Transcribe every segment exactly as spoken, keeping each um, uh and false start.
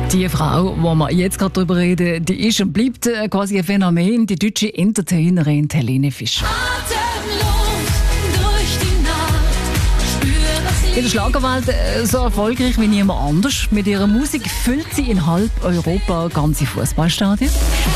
Die Frau, wo wir jetzt gerade darüber reden, die ist und bleibt äh, quasi ein Phänomen, die deutsche Entertainerin Helene Fischer. In der Schlagerwelt äh, so erfolgreich wie niemand anders. Mit ihrer Musik füllt sie in halb Europa ganze Fußballstadien.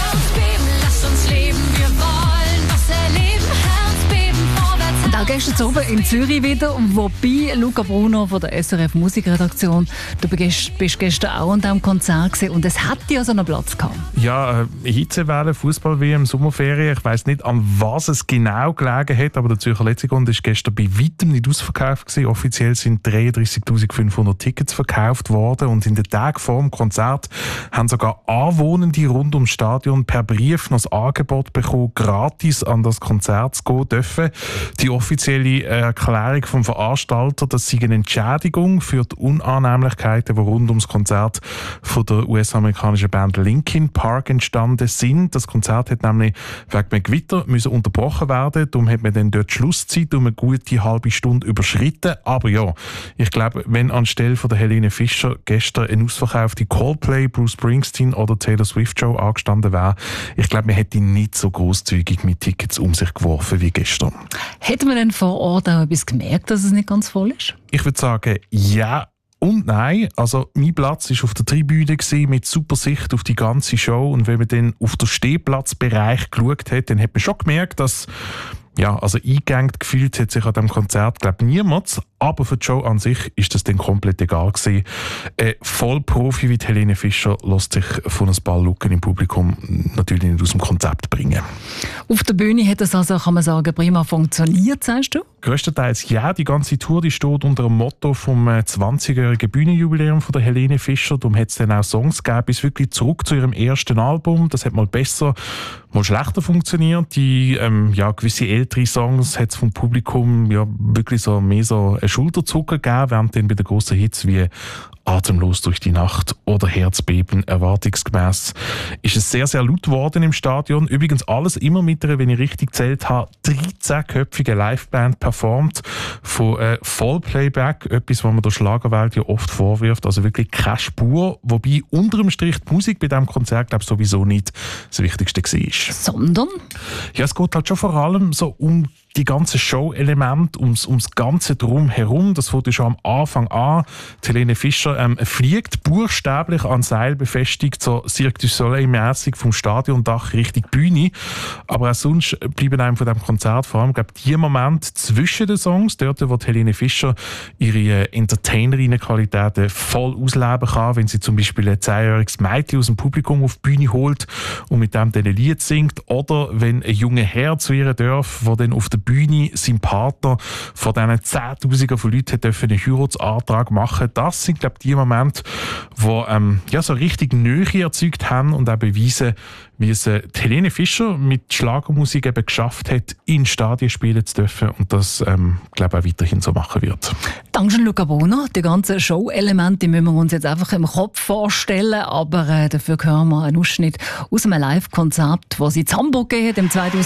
Und auch gestern oben in Zürich wieder, wobei Luca Bruno von der S R F Musikredaktion, du bist, bist gestern auch an diesem Konzert gewesen und es hätte ja so einen Platz gehabt. Ja, äh, Hitzewelle, Fußball-W M, Sommerferien. Ich weiss nicht, an was es genau gelegen hat, aber der Zürcher Letzigrund war gestern bei weitem nicht ausverkauft gewesen. Offiziell sind dreiunddreißigtausendfünfhundert Tickets verkauft worden und in den Tagen vor dem Konzert haben sogar Anwohnende rund ums Stadion per Brief noch das Angebot bekommen, gratis an das Konzert zu gehen dürfen. Die offizielle Erklärung vom Veranstalter, das sei eine Entschädigung für die Unannehmlichkeiten, die rund ums Konzert von der U S-amerikanischen Band Linkin Park entstanden sind. Das Konzert hat nämlich wegen einem Gewitter müssen unterbrochen werden. Darum hat man dann dort die Schlusszeit um eine gute halbe Stunde überschritten. Aber ja, ich glaube, wenn anstelle von der Helene Fischer gestern eine ausverkaufte Coldplay, Bruce Springsteen oder Taylor Swift Show angestanden wäre, ich glaube, man hätte nicht so grosszügig mit Tickets um sich geworfen wie gestern. Hätte man denn vor Ort auch etwas gemerkt, dass es nicht ganz voll ist? Ich würde sagen, ja und nein. Also mein Platz war auf der Tribüne mit super Sicht auf die ganze Show. Und wenn man dann auf den Stehplatzbereich geschaut hat, dann hat man schon gemerkt, dass ja, also eingegangen gefühlt hat sich an diesem Konzert, glaube niemand. Aber für die Show an sich ist das dann komplett egal gewesen. Ein Vollprofi wie Helene Fischer lässt sich von ein paar Lücken im Publikum natürlich nicht aus dem Konzept bringen. Auf der Bühne hat das also, kann man sagen, prima funktioniert, sagst du? Größtenteils ja. Die ganze Tour die steht unter dem Motto vom zwanzigjährigen Bühnenjubiläum von der Helene Fischer. Darum hat es dann auch Songs gegeben, bis wirklich zurück zu ihrem ersten Album. Das hat mal besser, mal schlechter funktioniert. Die ähm, ja, gewisse ältere Songs hat es vom Publikum ja wirklich so mehr so eine Schulterzucker gegeben, während dann bei den grossen Hits wie Atemlos durch die Nacht oder Herzbeben erwartungsgemäß ist es sehr, sehr laut geworden im Stadion. Übrigens alles immer mit einer, wenn ich richtig gezählt habe, dreizehnköpfige Liveband performt von äh, Vollplayback, etwas, was man der Schlagerwelt ja oft vorwirft, also wirklich keine Spur, wobei unter dem Strich die Musik bei diesem Konzert, glaube ich, sowieso nicht das Wichtigste war. Sondern? Ja, es geht halt schon vor allem so um die ganzen Show-Elemente, ums, ums Ganze drumherum. Das wurde schon am Anfang an. Die Helene Fischer ähm, fliegt buchstäblich an Seil befestigt, so Cirque du Soleil-mässig vom Stadiondach Richtung Bühne. Aber auch sonst bleiben einem von diesem Konzert vor allem, glaube ich, die Momente zwischen den Songs, dort, wo die Helene Fischer ihre Entertainerinnen-Qualitäten voll ausleben kann, wenn sie zum Beispiel ein zehnjähriges Mädchen aus dem Publikum auf die Bühne holt und mit dem dann ein Lied singt. Oder wenn ein junger Herr zu ihr darf, der dann auf der Bühne sein Partner von diesen Zehntausenden von Leuten dürfen einen Heiratsantrag machen. Das sind, glaube ich, die Momente, die ähm, ja, so richtig Nähe erzeugt haben und auch beweisen, wie es äh, Helene Fischer mit Schlagermusik eben geschafft hat, in Stadien spielen zu dürfen und das, ähm, glaube ich, auch weiterhin so machen wird. Dankeschön, Luca Bruno. Die ganzen Show-Elemente müssen wir uns jetzt einfach im Kopf vorstellen, aber äh, dafür hören wir einen Ausschnitt aus einem Live-Konzert, das sie in Hamburg gegeben hat im zweitausend